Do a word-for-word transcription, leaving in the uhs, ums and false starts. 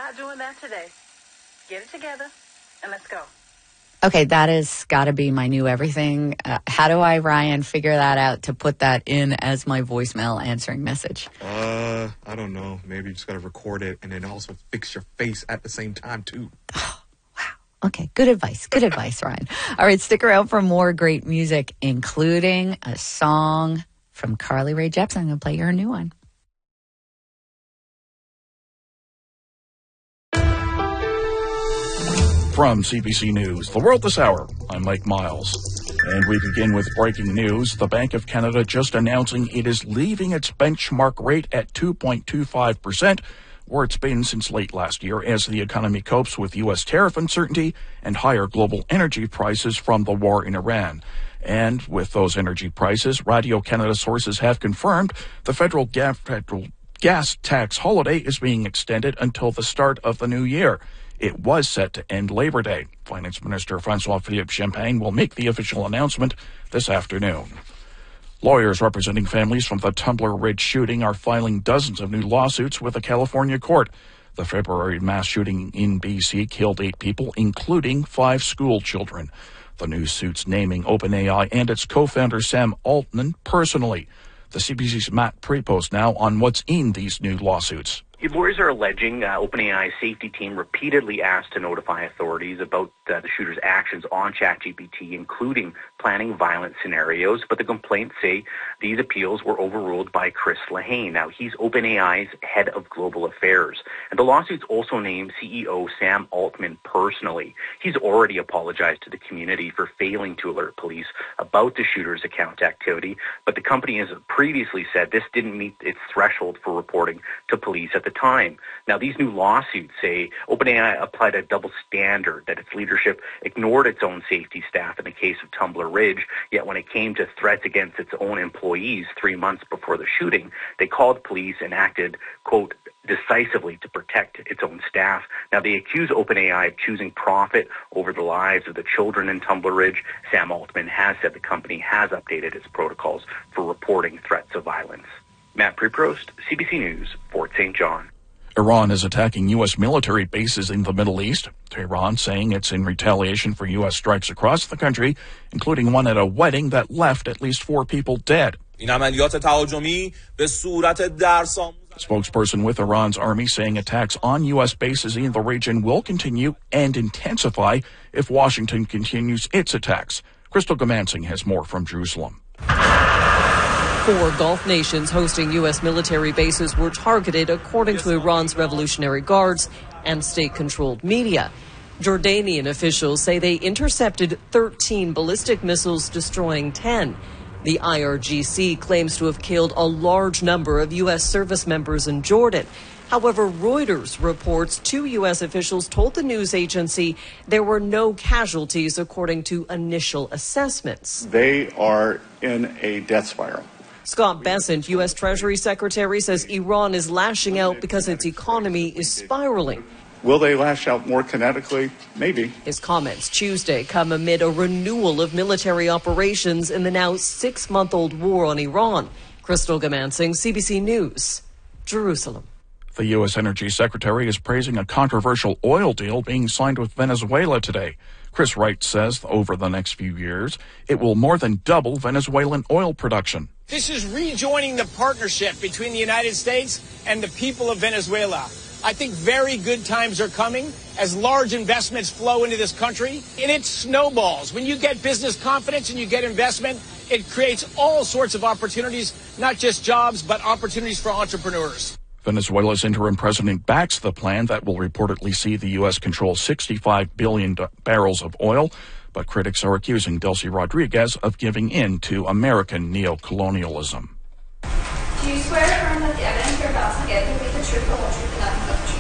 not doing that today. Get it together and let's go. Okay, that has got to be my new everything. Uh, how do I, Ryan, figure that out to put that in as my voicemail answering message? Uh, I don't know. Maybe you just got to record it and then also fix your face at the same time, too. Oh, wow. Okay, good advice. Good advice, Ryan. All right, stick around for more great music, including a song from Carly Rae Jepsen. I'm going to play her new one. From C B C News, The World This Hour, I'm Mike Miles. And we begin with breaking news. The Bank of Canada just announcing it is leaving its benchmark rate at two point two five percent, where it's been since late last year, as the economy copes with U S tariff uncertainty and higher global energy prices from the war in Iran. And with those energy prices, Radio-Canada sources have confirmed the federal, ga- federal gas tax holiday is being extended until the start of the new year. It was set to end Labor Day. Finance Minister François-Philippe Champagne will make the official announcement this afternoon. Lawyers representing families from the Tumbler Ridge shooting are filing dozens of new lawsuits with a California court. The February mass shooting in B C killed eight people, including five school children. The new suits naming OpenAI and its co-founder Sam Altman personally. The C B C's Matt Prepost now on what's in these new lawsuits. Lawyers are alleging uh, OpenAI's safety team repeatedly asked to notify authorities about uh, the shooter's actions on ChatGPT, including planning violent scenarios. But the complaints say these appeals were overruled by Chris Lehane. Now, he's OpenAI's head of global affairs. And the lawsuits also name C E O Sam Altman personally. He's already apologized to the community for failing to alert police about the shooter's account activity. But the company has previously said this didn't meet its threshold for reporting to police at the time. Now, these new lawsuits say OpenAI applied a double standard, that its leadership ignored its own safety staff in the case of Tumbler Ridge, yet when it came to threats against its own employees three months before the shooting, they called police and acted, quote, decisively to protect its own staff. Now, they accuse OpenAI of choosing profit over the lives of the children in Tumbler Ridge. Sam Altman has said the company has updated its protocols for reporting threats of violence. Matt Preprost, C B C News, Fort Saint John. Iran is attacking U S military bases in the Middle East. Tehran saying it's in retaliation for U S strikes across the country, including one at a wedding that left at least four people dead. Spokesperson with Iran's army saying attacks on U S bases in the region will continue and intensify if Washington continues its attacks. Crystal Gamansing has more from Jerusalem. Four Gulf nations hosting U S military bases were targeted, according to Iran's Revolutionary Guards and state-controlled media. Jordanian officials say they intercepted thirteen ballistic missiles, destroying ten. The I R G C claims to have killed a large number of U S service members in Jordan. However, Reuters reports two U S officials told the news agency there were no casualties according to initial assessments. They are in a death spiral. Scott Bessent, U S Treasury Secretary, says Iran is lashing out because its economy is spiraling. Will they lash out more kinetically? Maybe. His comments Tuesday come amid a renewal of military operations in the now six-month-old war on Iran. Crystal Gamansing, C B C News, Jerusalem. The U S Energy Secretary is praising a controversial oil deal being signed with Venezuela today. Chris Wright says over the next few years, it will more than double Venezuelan oil production. This is rejoining the partnership between the United States and the people of Venezuela. I think very good times are coming as large investments flow into this country, and it snowballs. When you get business confidence and you get investment, it creates all sorts of opportunities, not just jobs, but opportunities for entrepreneurs. Venezuela's interim president backs the plan that will reportedly see the U S control sixty-five billion barrels of oil, but critics are accusing Delcy Rodriguez of giving in to American neocolonialism. Do you swear affirm that the evidence you're about to give will be the truth, the whole truth, and nothing but the truth?